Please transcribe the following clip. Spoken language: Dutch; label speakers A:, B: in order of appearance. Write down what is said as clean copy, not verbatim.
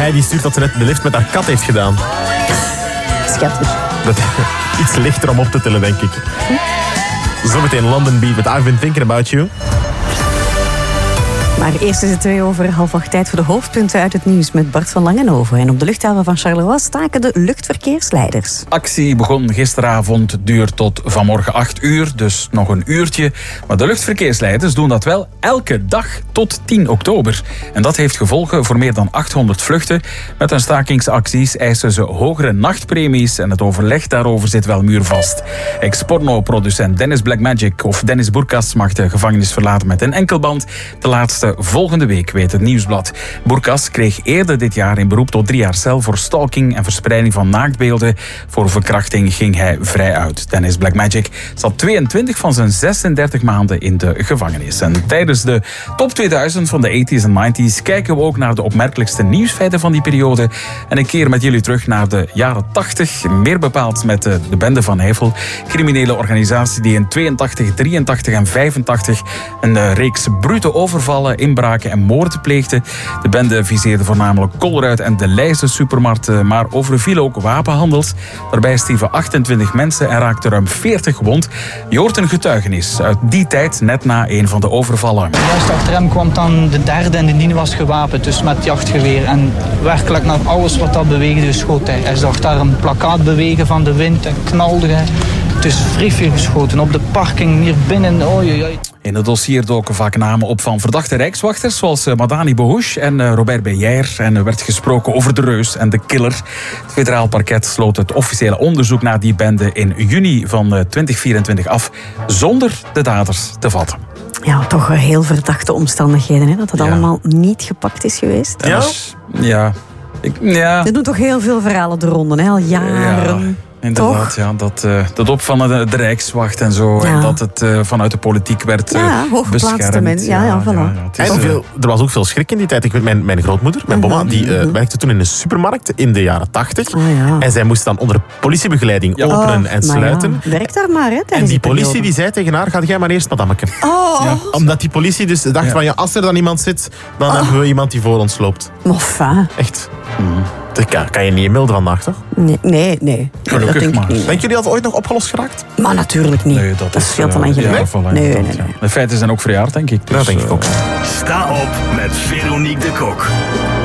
A: Mei die stuurt dat ze net de lift met haar kat heeft gedaan.
B: Schattig.
A: Dat iets lichter om op te tillen, denk ik. Zometeen London Beat met I've Been Thinking About You.
B: Maar eerst is het 7:02 tijd voor de hoofdpunten uit het nieuws met Bart van Langenhoven. En op de luchthaven van Charleroi staken de luchtverkeersleiders.
C: Actie begon gisteravond, duurt tot vanmorgen 8 uur, dus nog een uurtje. Maar de luchtverkeersleiders doen dat wel elke dag tot 10 oktober. En dat heeft gevolgen voor meer dan 800 vluchten. Met hun stakingsacties eisen ze hogere nachtpremies en het overleg daarover zit wel muurvast. Ex-porno-producent Dennis Blackmagic of Dennis Bourkas mag de gevangenis verlaten met een enkelband. De laatste volgende week, weet het Nieuwsblad. Bourkas kreeg eerder dit jaar in beroep tot 3 jaar cel voor stalking en verspreiding van naaktbeelden. Voor verkrachting ging hij vrij uit. Dennis Blackmagic zat 22 van zijn 36 maanden in de gevangenis. En tijdens de top 2000 van de 80s en 90s kijken we ook naar de opmerkelijkste nieuwsfeiten van die periode. En een keer met jullie terug naar de jaren 80. Meer bepaald met de Bende van Hevel. Criminele organisatie die in 82, 83 en 85 een reeks brute overvallen, inbraken en moorden pleegde. De bende viseerde voornamelijk Colruyt en de Leijse supermarkten, maar overviel ook wapenhandels. Daarbij stierven 28 mensen en raakten ruim 40 gewond. Je hoort een getuigenis uit die tijd, net na een van de overvallen.
D: Juist achter hem kwam dan de derde en die was gewapend, dus met jachtgeweer. En werkelijk naar alles wat dat beweegde schoot hij. Hij zag daar een plakkaat bewegen van de wind en knalde hij. Het is vrij veel geschoten op de parking hier binnen. Oei, oei.
C: In het dossier doken vaak namen op van verdachte rijkswachters zoals Madani Bohouch en Robert Beyer. En er werd gesproken over de reus en de killer. Het federaal parket sloot het officiële onderzoek naar die bende in juni van 2024 af, zonder de daders te vatten.
B: Ja, toch heel verdachte omstandigheden, hè? Dat het allemaal niet gepakt is geweest.
C: Ja. Ja.
B: Er doen toch heel veel verhalen de ronde, hè? Al jaren.
C: Ja. Inderdaad, ja, dat op van de Rijkswacht en zo. Ja. En dat het vanuit de politiek werd
B: hooggeplaatste mensen. Ja, voilà.
A: Er was ook veel schrik in die tijd. Ik weet, mijn grootmoeder, mijn mama, die werkte toen in een supermarkt in de jaren 80. En zij moest dan onder politiebegeleiding openen en sluiten.
B: Werk daar maar, hè.
A: En die politie die zei tegen haar, ga jij maar eerst, madameke. Omdat die politie dus dacht van, als er dan iemand zit, dan hebben we iemand die voor ons loopt.
B: Moffa.
A: Echt. Dat kan je niet melden vandaag, toch?
B: Nee.
C: Gelukkig maar.
A: Denken jullie dat ooit nog opgelost geraakt?
B: Maar natuurlijk niet.
C: Nee,
B: dat is veel te lang geleden. Nee.
C: De feiten zijn ook verjaard, denk ik.
A: Dus, dat denk ik ook.
E: Sta op met Veronique de Kok.